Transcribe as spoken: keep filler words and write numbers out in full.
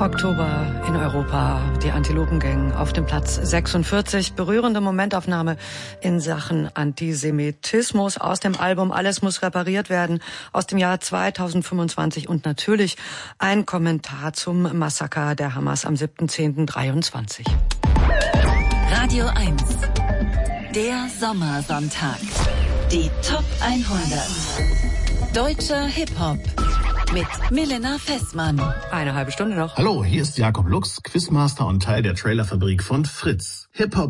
Oktober in Europa, die Antilopengang auf dem Platz sechsundvierzig. Berührende Momentaufnahme in Sachen Antisemitismus aus dem Album Alles muss repariert werden aus dem Jahr zweitausendfünfundzwanzig und natürlich ein Kommentar zum Massaker der Hamas am siebten zehnten dreiundzwanzig. Radio eins, der Sommersonntag. Die Top hundert. Deutscher Hip-Hop. Mit Milena Fessmann. Eine halbe Stunde noch. Hallo, hier ist Jakob Lux, Quizmaster und Teil der Trailerfabrik von Fritz. Hip-Hop